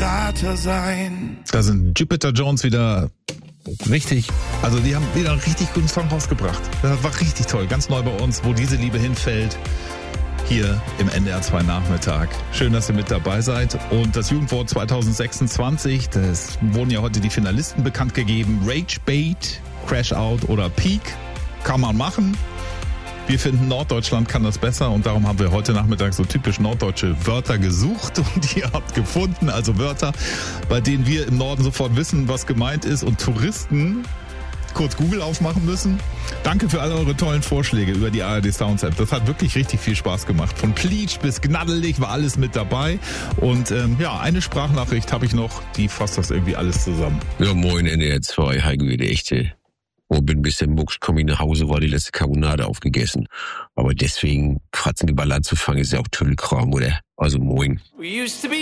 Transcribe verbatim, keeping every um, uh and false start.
Krater sein. Da sind Jupiter Jones wieder richtig, also die haben wieder einen richtig guten Song rausgebracht. Das war richtig toll, ganz neu bei uns, wo diese Liebe hinfällt. Hier im N D R zwei Nachmittag. Schön, dass ihr mit dabei seid. Und das Jugendwort zwanzig sechsundzwanzig, das wurden ja heute die Finalisten bekannt gegeben. Rage Bait, Crash Out oder Peak kann man machen. Wir finden, Norddeutschland kann das besser und darum haben wir heute Nachmittag so typisch norddeutsche Wörter gesucht und ihr habt gefunden, also Wörter, bei denen wir im Norden sofort wissen, was gemeint ist und Touristen kurz Google aufmachen müssen. Danke für all eure tollen Vorschläge über die A R D Sounds App. Das hat wirklich richtig viel Spaß gemacht. Von Pleatsch bis Gnaddelig war alles mit dabei. Und ähm, ja, eine Sprachnachricht habe ich noch, die fasst das irgendwie alles zusammen. Ja, moin N D R zwei, Heiko wieder echte. Oh, bin ein bisschen mucks, komm ich nach Hause, war die letzte Carbonade aufgegessen. Aber deswegen Fratzengeballer anzufangen ist ja auch Tüllkram, oder? Also moin. We used to be